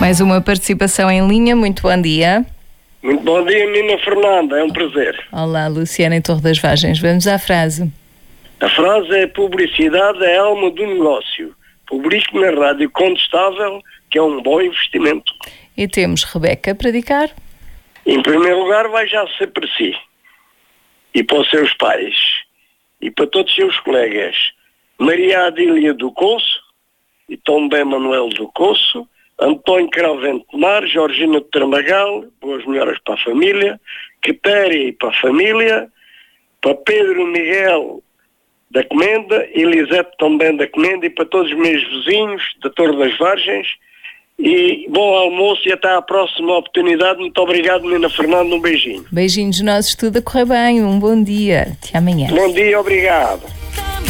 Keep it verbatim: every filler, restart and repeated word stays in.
Mais uma participação em linha. Muito bom dia. Muito bom dia, menina Fernanda, é um prazer. Olá, Luciana em Torre das Vargens. Vamos à frase. A frase é: publicidade é a alma do negócio. Publique na rádio contestável, que é um bom investimento. E temos Rebeca para dedicar. Em primeiro lugar, vai já ser para si. E para os seus pais. E para todos os seus colegas. Maria Adília do Coço, e também Manuel do Coço, António Cravente de Mar, Georgina de Tramagal, boas melhoras para a família, Quitéria para a família, para Pedro Miguel da Comenda, Elisete também da Comenda, e para todos os meus vizinhos da Torre das Vargens. E bom almoço e até à próxima oportunidade. Muito obrigado, menina Fernanda, um beijinho. Beijinhos nossos, tudo a correr bem, um bom dia, até amanhã. Bom dia, obrigado.